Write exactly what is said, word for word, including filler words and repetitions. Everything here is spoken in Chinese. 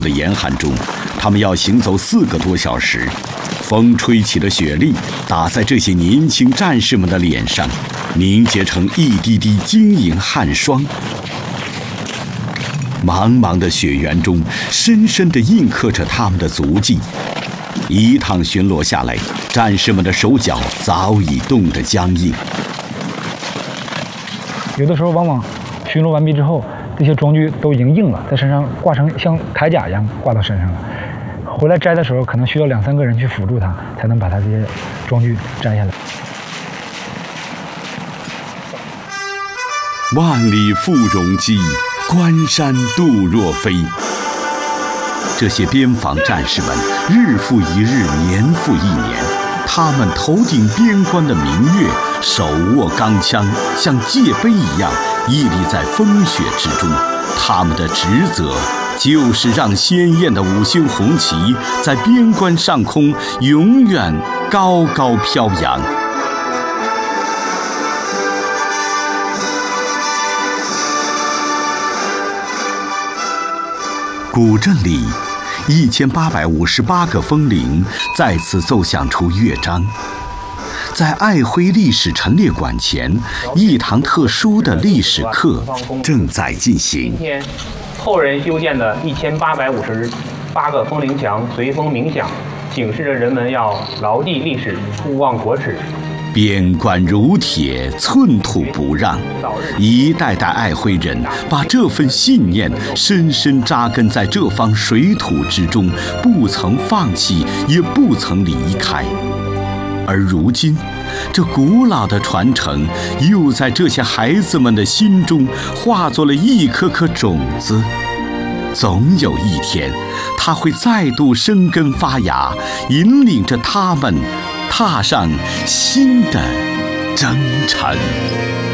的严寒中，他们要行走四个多小时，风吹起的雪粒打在这些年轻战士们的脸上，凝结成一滴滴晶莹汗霜。茫茫的雪原中，深深地印刻着他们的足迹。一趟巡逻下来，战士们的手脚早已冻得僵硬。 有的时候，往往巡逻完毕之后，这些装具都已经硬了，在身上挂成像铠甲一样挂到身上了。回来摘的时候，可能需要两三个人去辅助他，才能把他这些装具摘下来。 万里赴戎机，关山度若飞。这些边防战士们日复一日，年复一年，他们头顶边关的明月，手握钢枪，像界碑一样屹立在风雪之中。他们的职责就是让鲜艳的五星红旗在边关上空永远高高飘扬。古镇里，一千八百五十八个风铃再次奏响出乐章。在爱辉历史陈列馆前，一堂特殊的历史课正在进行。 今天，后人修建的一千八百五十八个风铃墙随风鸣响，警示着人们要牢记历史，勿忘国耻。 边关如铁，寸土不让。一代代爱辉人把这份信念深深扎根在这方水土之中，不曾放弃，也不曾离开。而如今，这古老的传承又在这些孩子们的心中化作了一颗颗种子。总有一天，它会再度生根发芽，引领着他们踏上新的征程。